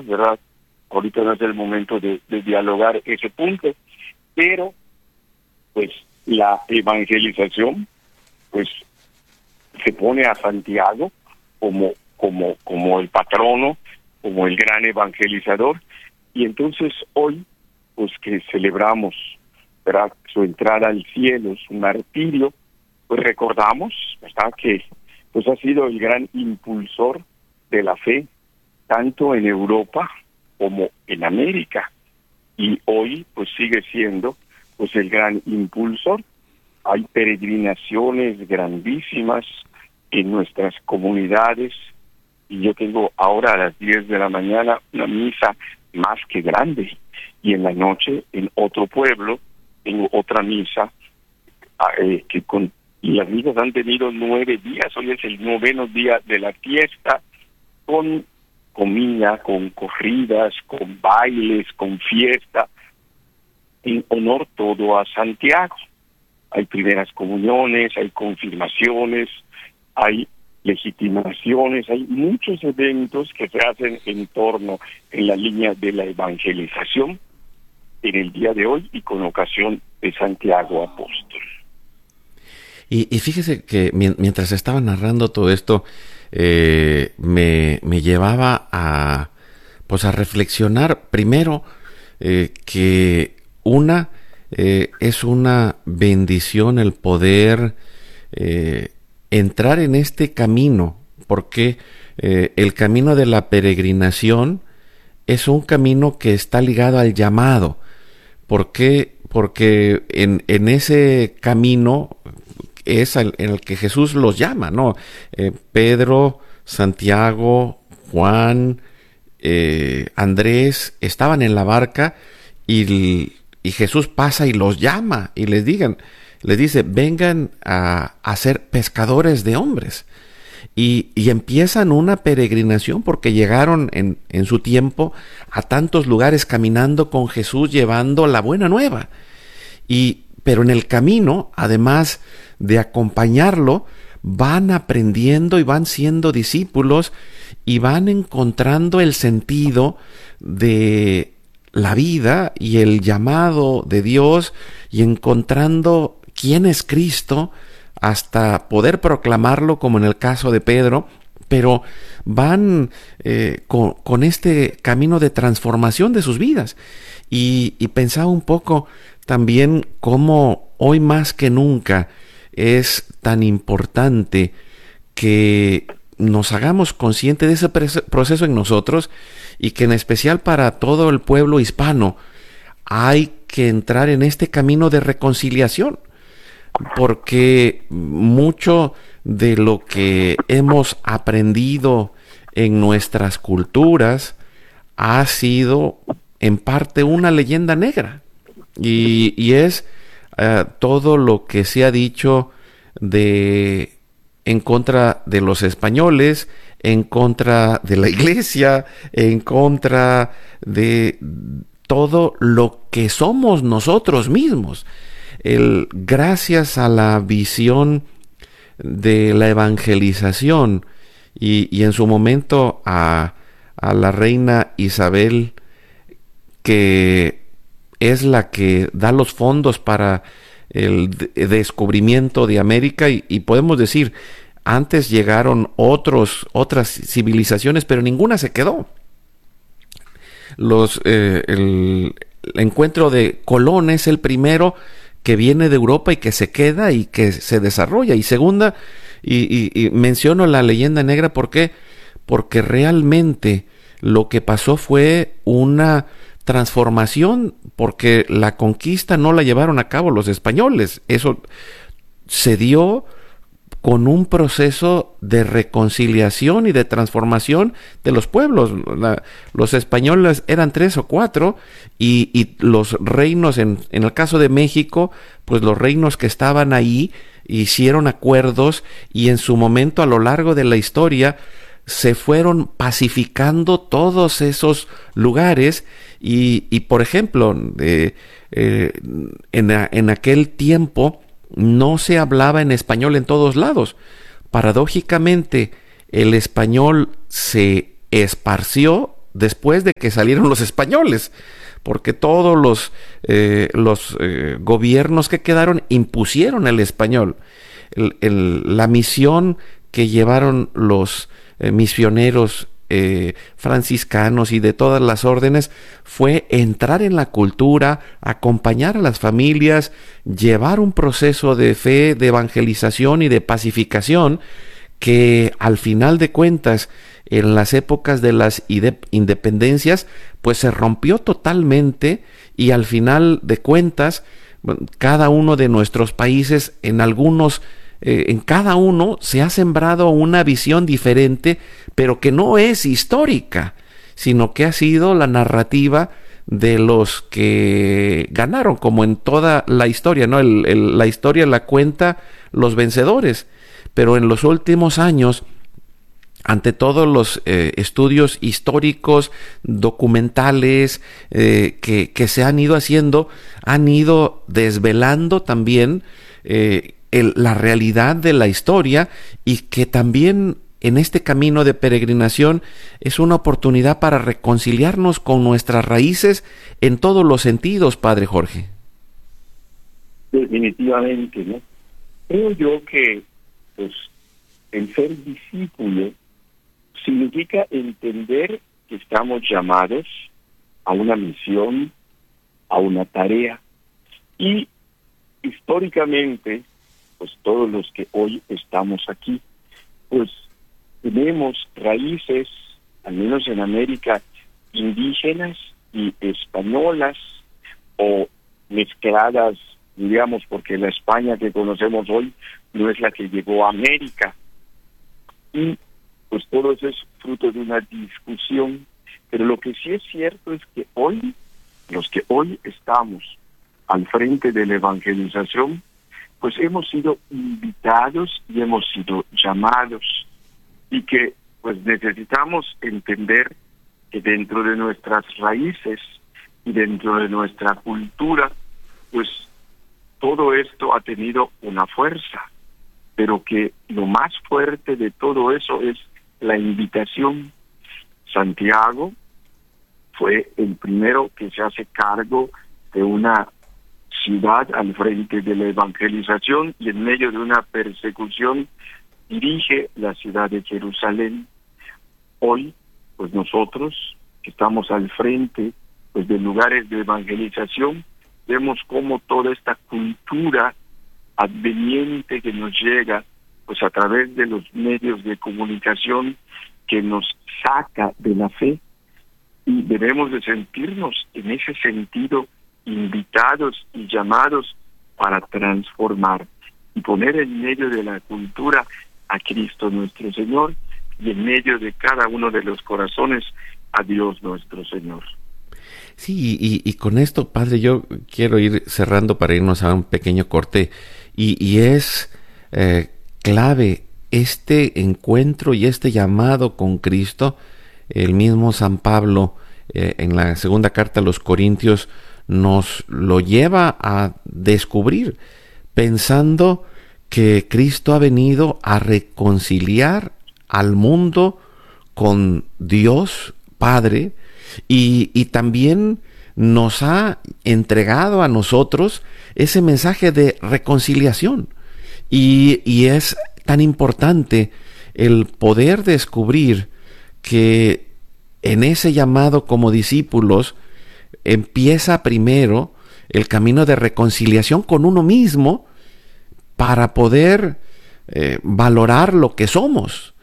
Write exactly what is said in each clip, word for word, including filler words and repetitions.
¿verdad? Ahorita no es el momento de, de dialogar ese punto, pero pues la evangelización pues se pone a Santiago como como como el patrono, como el gran evangelizador, y entonces hoy pues que celebramos, ¿verdad?, su entrada al cielo, su martirio, pues recordamos, ¿verdad?, que pues ha sido el gran impulsor de la fe tanto en Europa como en América, y hoy pues sigue siendo pues el gran impulsor. Hay peregrinaciones grandísimas en nuestras comunidades, y yo tengo ahora a las diez de la mañana una misa más que grande, y en la noche en otro pueblo tengo otra misa, eh, que con y las misas han tenido nueve días. Hoy es el noveno día de la fiesta, con comida, con corridas, con bailes, con fiesta, en honor todo a Santiago. Hay primeras comuniones, hay confirmaciones, hay legitimaciones, hay muchos eventos que se hacen en torno, en la línea de la evangelización en el día de hoy y con ocasión de Santiago Apóstol. Y, y fíjese que mientras estaba narrando todo esto, eh, me, me llevaba a, pues a reflexionar primero eh, que una eh, es una bendición el poder eh, entrar en este camino, porque eh, el camino de la peregrinación es un camino que está ligado al llamado. ¿Por qué? Porque en, en ese camino es el, en el que Jesús los llama, ¿no? Eh, Pedro, Santiago, Juan, eh, Andrés estaban en la barca y, y Jesús pasa y los llama y les digan, les dice, vengan a, a ser pescadores de hombres. Y, y empiezan una peregrinación porque llegaron en, en su tiempo a tantos lugares caminando con Jesús llevando la buena nueva. Y, pero en el camino, además de acompañarlo, van aprendiendo y van siendo discípulos y van encontrando el sentido de la vida y el llamado de Dios y encontrando quién es Cristo hasta poder proclamarlo, como en el caso de Pedro, pero van eh, con, con este camino de transformación de sus vidas. Y, y pensaba un poco también cómo hoy más que nunca es tan importante que nos hagamos conscientes de ese proceso en nosotros, y que en especial para todo el pueblo hispano hay que entrar en este camino de reconciliación, porque mucho de lo que hemos aprendido en nuestras culturas ha sido en parte una leyenda negra, y, y es uh, todo lo que se ha dicho de en contra de los españoles, en contra de la iglesia, en contra de todo lo que somos nosotros mismos. El, gracias a la visión de la evangelización y, y en su momento a, a la reina Isabel, que es la que da los fondos para el de- descubrimiento de América, y, y podemos decir, antes llegaron otros, otras civilizaciones, pero ninguna se quedó. Los, eh, el, el encuentro de Colón es el primero que viene de Europa y que se queda y que se desarrolla. Y segunda, y, y, y menciono la leyenda negra, ¿por qué? Porque realmente lo que pasó fue una transformación, porque la conquista no la llevaron a cabo los españoles. Eso se dio con un proceso de reconciliación y de transformación de los pueblos. La, los españoles eran tres o cuatro, y, y los reinos, en, en el caso de México, pues los reinos que estaban ahí hicieron acuerdos, y en su momento, a lo largo de la historia, se fueron pacificando todos esos lugares. Y, y por ejemplo, eh, eh, en, a, en aquel tiempo no se hablaba en español en todos lados. Paradójicamente, el español se esparció después de que salieron los españoles, porque todos los, eh, los eh, gobiernos que quedaron impusieron el español. El, el, la misión que llevaron los eh, misioneros eh, franciscanos y de todas las órdenes fue entrar en la cultura, acompañar a las familias, llevar un proceso de fe, de evangelización y de pacificación que al final de cuentas en las épocas de las independencias pues se rompió totalmente y al final de cuentas cada uno de nuestros países en algunos Eh, en cada uno se ha sembrado una visión diferente, pero que no es histórica, sino que ha sido la narrativa de los que ganaron, como en toda la historia, ¿no? El, el, la historia la cuenta los vencedores, pero en los últimos años, ante todos los eh, estudios históricos, documentales eh, que, que se han ido haciendo, han ido desvelando también eh, El, la realidad de la historia y que también en este camino de peregrinación es una oportunidad para reconciliarnos con nuestras raíces en todos los sentidos, Padre Jorge. Definitivamente, ¿no? Creo yo que pues el ser discípulo significa entender que estamos llamados a una misión, a una tarea y históricamente pues todos los que hoy estamos aquí, pues tenemos raíces, al menos en América, indígenas y españolas, o mezcladas, digamos, porque la España que conocemos hoy no es la que llegó a América. Y pues todo eso es fruto de una discusión, pero lo que sí es cierto es que hoy, los que hoy estamos al frente de la evangelización, pues hemos sido invitados y hemos sido llamados y que pues necesitamos entender que dentro de nuestras raíces y dentro de nuestra cultura, pues todo esto ha tenido una fuerza, pero que lo más fuerte de todo eso es la invitación. Santiago fue el primero que se hace cargo de una ciudad al frente de la evangelización y en medio de una persecución dirige la ciudad de Jerusalén. Hoy, pues nosotros que estamos al frente pues de lugares de evangelización, vemos cómo toda esta cultura adveniente que nos llega pues a través de los medios de comunicación que nos saca de la fe, y debemos de sentirnos en ese sentido invitados y llamados para transformar y poner en medio de la cultura a Cristo nuestro Señor y en medio de cada uno de los corazones a Dios nuestro Señor. Sí, y, y con esto, Padre, yo quiero ir cerrando para irnos a un pequeño corte y, y es eh, clave este encuentro y este llamado con Cristo. El mismo San Pablo eh, en la segunda carta a los Corintios nos lo lleva a descubrir, pensando que Cristo ha venido a reconciliar al mundo con Dios Padre y, y también nos ha entregado a nosotros ese mensaje de reconciliación. Y, y es tan importante el poder descubrir que en ese llamado como discípulos empieza primero el camino de reconciliación con uno mismo para poder eh, valorar lo que somos,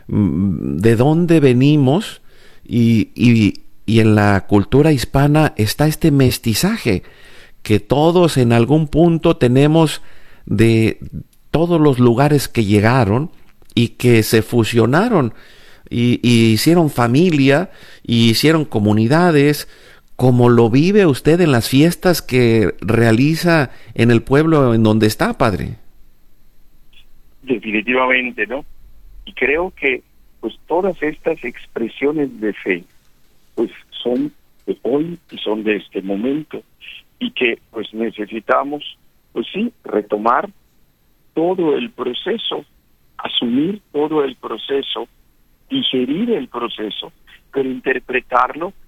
de dónde venimos, y, y, y en la cultura hispana está este mestizaje que todos en algún punto tenemos de todos los lugares que llegaron y que se fusionaron y, y hicieron familia y hicieron comunidades, como lo vive usted en las fiestas que realiza en el pueblo en donde está, Padre. Definitivamente, ¿no? Y creo que pues todas estas expresiones de fe pues son de hoy y son de este momento, y que pues necesitamos pues sí retomar todo el proceso, asumir todo el proceso, digerir el proceso pero interpretarlo